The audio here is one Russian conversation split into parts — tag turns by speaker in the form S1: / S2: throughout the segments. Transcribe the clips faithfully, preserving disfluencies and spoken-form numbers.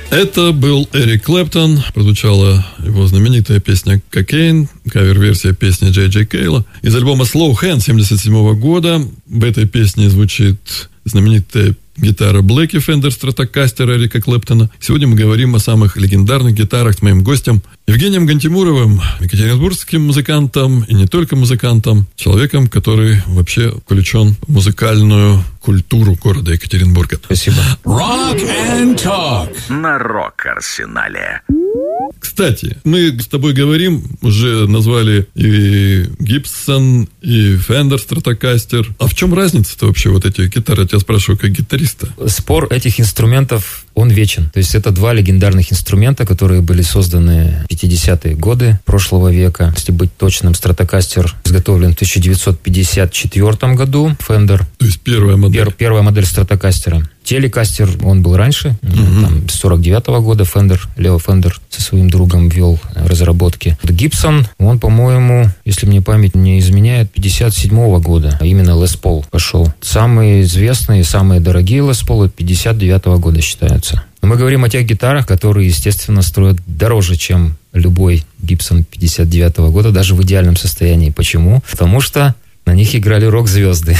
S1: Это был Эрик Клэптон. Прозвучала его знаменитая песня «Кокейн», кавер-версия песни Джей Джей Кейла из альбома «Slow Hand» семьдесят седьмого года. В этой песне звучит знаменитая гитара Блэки Fender Stratocaster Эрика Клэптона. Сегодня мы говорим о самых легендарных гитарах с моим гостем Евгением Гантимуровым, екатеринбургским музыкантом и не только музыкантом, человеком, который вообще включен в музыкальную культуру города Екатеринбурга.
S2: Спасибо.
S3: Rock and Talk на Рок-Арсенале.
S1: Кстати, мы с тобой говорим, уже назвали и Гибсон, и Fender Stratocaster. А в чем разница-то вообще вот эти гитары? Я тебя спрашиваю как гитариста.
S2: Спор этих инструментов, он вечен. То есть это два легендарных инструмента, которые были созданы в пятидесятые годы прошлого века. Если быть точным, Stratocaster изготовлен в тысяча девятьсот пятьдесят четвёртом году. Fender.
S1: То есть первая модель.
S2: Пер, первая модель Stratocaster. Телекастер, он был раньше, угу. там, с сорок девятого года Fender, Лео Фендер со своим другом вел разработки. Гибсон, он, по-моему, если мне память не изменяет, пятьдесят седьмого года, а именно Les Paul пошел. Самые известные, самые дорогие Les Paul пятьдесят девятого года считаются. Но мы говорим о тех гитарах, которые, естественно, строят дороже, чем любой Гибсон пятьдесят девятого года, даже в идеальном состоянии. Почему? Потому что на них играли рок-звезды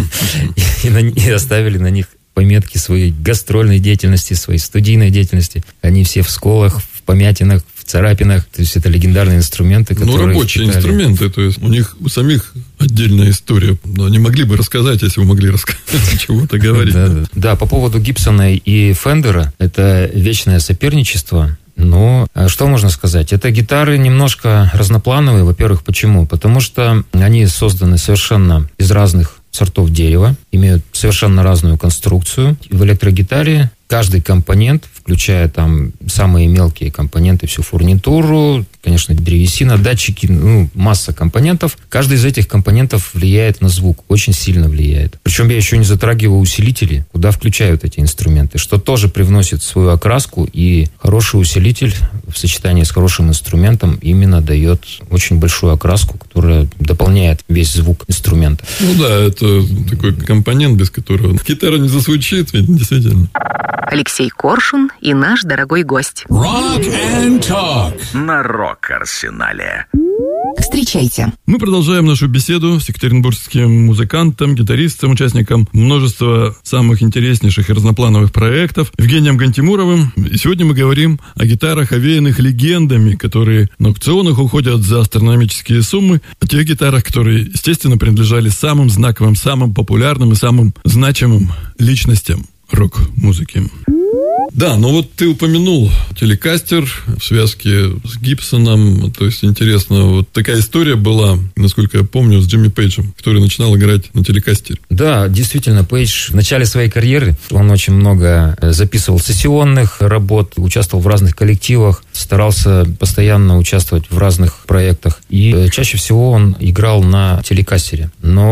S2: и оставили на них пометки своей гастрольной деятельности, своей студийной деятельности. Они все в сколах, в помятинах, в царапинах. То есть это легендарные инструменты, которые...
S1: Ну, рабочие
S2: впитали...
S1: инструменты. То есть у них у самих отдельная история. Но они могли бы рассказать, если бы могли рассказать, чего-то говорить.
S2: Да, да. Да, по поводу Гибсона и Фендера, это вечное соперничество. Но что можно сказать? Это гитары немножко разноплановые. Во-первых, почему? Потому что они созданы совершенно из разных сортов дерева, имеют совершенно разную конструкцию. В электрогитаре каждый компонент, включая там самые мелкие компоненты, всю фурнитуру, конечно, древесина, датчики, ну, масса компонентов. Каждый из этих компонентов влияет на звук, очень сильно влияет. Причем я еще не затрагиваю усилители, куда включают эти инструменты, что тоже привносит свою окраску, и хороший усилитель в сочетании с хорошим инструментом именно дает очень большую окраску, которая дополняет весь звук инструмента.
S1: Ну да, это такой компонент, без которого гитара не зазвучит, ведь действительно.
S4: Алексей Коршун и наш дорогой гость.
S3: Rock and Talk на Рок-Арсенале.
S4: Встречайте.
S1: Мы продолжаем нашу беседу с екатеринбургским музыкантом, гитаристом, участником множества самых интереснейших и разноплановых проектов Евгением Гантимуровым. И сегодня мы говорим о гитарах, овеянных легендами, которые на аукционах уходят за астрономические суммы, о тех гитарах, которые, естественно, принадлежали самым знаковым, самым популярным и самым значимым личностям рок-музыки. Да, но вот ты упомянул Телекастер в связке с Гибсоном. То есть, интересно, вот такая история была, насколько я помню, с Джимми Пейджем, который начинал играть на Телекастере.
S2: Да, действительно, Пейдж в начале своей карьеры, он очень много записывал сессионных работ, участвовал в разных коллективах, старался постоянно участвовать в разных проектах. И чаще всего он играл на Телекастере. Но